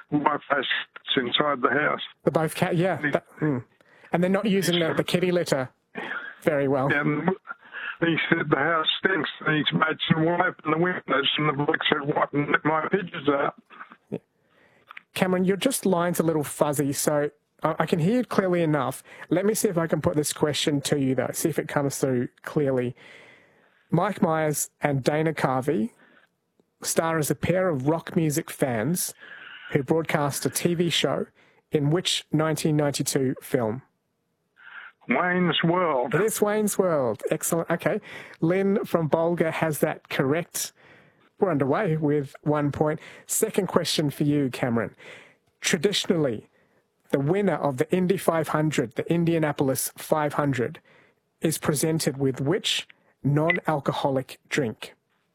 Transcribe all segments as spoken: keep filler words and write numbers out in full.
wife has cats inside the house. The both cat, yeah. That, mm. And they're not using the, the kitty litter very well. And he said the house stinks. And his mates said, well, open the windows. And the bloke said, what, and let my pigeons out. Yeah. Cameron, your just line's a little fuzzy, so I can hear it clearly enough. Let me see if I can put this question to you, though, see if it comes through clearly. Mike Myers and Dana Carvey star as a pair of rock music fans who broadcast a T V show in which nineteen ninety-two film? Wayne's World. It is Wayne's World. Excellent. Okay. Lynn from Bulga has that correct. We're underway with one point. Second question for you, Cameron. Traditionally, the winner of the Indy five hundred, the Indianapolis five hundred, is presented with which non-alcoholic drink?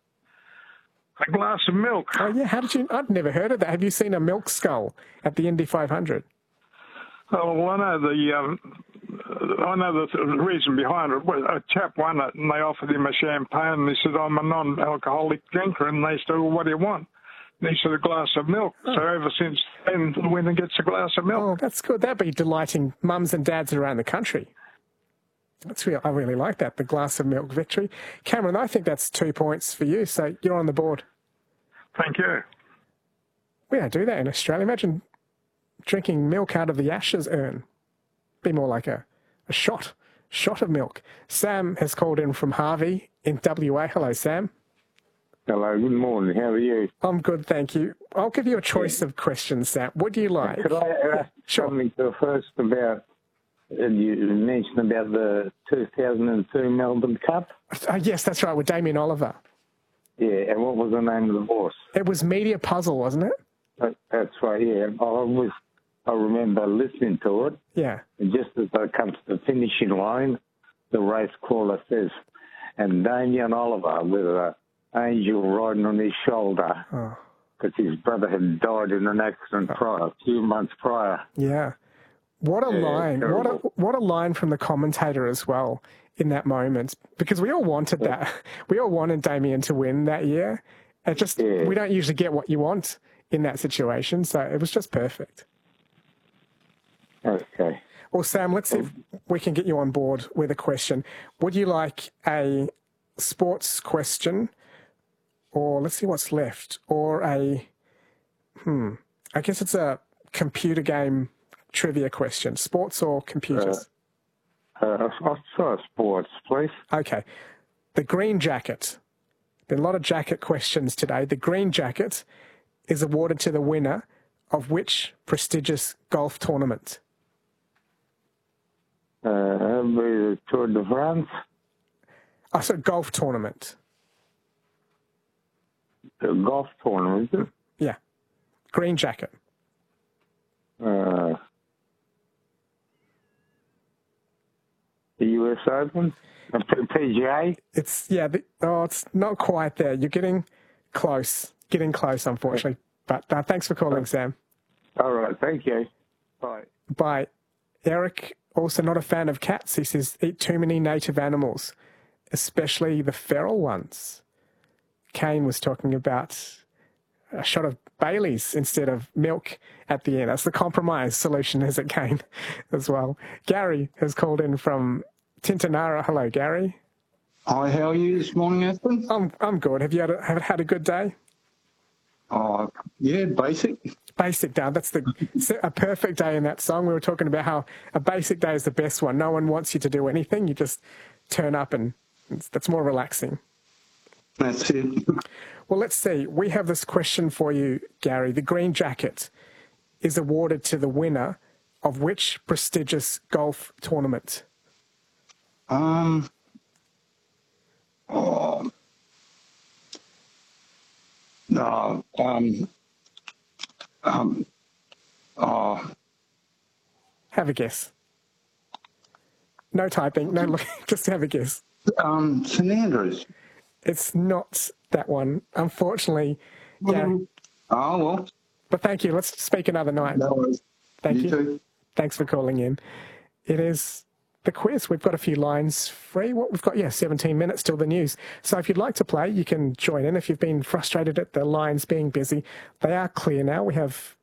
A glass of milk. Oh, yeah. How did you... I've never heard of that. Have you seen a milk skull at the Indy five hundred? Oh, well, I know the... Um, I know the, the reason behind it. A chap won it, and they offered him a champagne, and he said, I'm a non-alcoholic drinker, and they said, well, what do you want? And he said, a glass of milk. Oh. So ever since then, the winner gets a glass of milk. Oh, that's good. That'd be delighting mums and dads around the country. That's real. I really like that, the glass of milk victory. Cameron, I think that's two points for you, so you're on the board. Thank you. We don't do that in Australia. Imagine drinking milk out of the Ashes urn. Be more like a, a shot, shot of milk. Sam has called in from Harvey in W A. Hello, Sam. Hello, good morning. How are you? I'm good, thank you. I'll give you a choice of questions, Sam. What do you like? Could I ask sure. something first about, uh, you mentioned about the two thousand two Melbourne Cup? Uh, yes, that's right, with Damien Oliver. Yeah, and what was the name of the horse? It was Media Puzzle, wasn't it? Uh, that's right, yeah. I was, I remember listening to it. Yeah. And just as I come to the finishing line, the race caller says, and Damien Oliver with an angel riding on his shoulder because oh. his brother had died in an accident oh. prior, a few months prior. Yeah. What a yeah, line. What a, what a line from the commentator as well in that moment, because we all wanted yeah. that. We all wanted Damien to win that year. It just, yeah. we don't usually get what you want in that situation, so it was just perfect. Okay. Well, Sam, let's see if we can get you on board with a question. Would you like a sports question, or let's see what's left, or a, hmm, I guess it's a computer game trivia question, sports or computers? Uh, uh, I'll try sports, please. Okay. The Green Jacket. Been a lot of jacket questions today. The Green Jacket is awarded to the winner of which prestigious golf tournament? Uh, the Tour de France. Oh, so golf tournament. The golf tournament? Yeah. Green Jacket. Uh, the U S Open? P G A? It's, yeah, the, oh, it's not quite there. You're getting close. Getting close, unfortunately. But uh, thanks for calling, Sam. All right, thank you. Bye. Bye. Eric, also not a fan of cats. He says, eat too many native animals, especially the feral ones. Kane was talking about a shot of Bailey's instead of milk at the end. That's the compromise solution, is it, Kane, as well. Gary has called in from Tintinara. Hello, Gary. Hi, how are you this morning, Ethan? I'm I'm good. Have you had a, have had a good day? Oh, yeah, basic. Basic day. That's the a perfect day in that song. We were talking about how a basic day is the best one. No one wants you to do anything. You just turn up, and it's, that's more relaxing. That's it. Well, let's see. We have this question for you, Gary. The Green Jacket is awarded to the winner of which prestigious golf tournament? Um. Oh. No. Um. Um. Oh. Have a guess. No typing. No looking. Just have a guess. Um. Saint Andrews. It's not that one, unfortunately. Gary. Oh, well. But thank you. Let's speak another night. No worries. Thank you. You too. Thanks for calling in. It is the quiz. We've got a few lines free. What we've got, yeah, seventeen minutes till the news. So if you'd like to play, you can join in. If you've been frustrated at the lines being busy, they are clear now. We have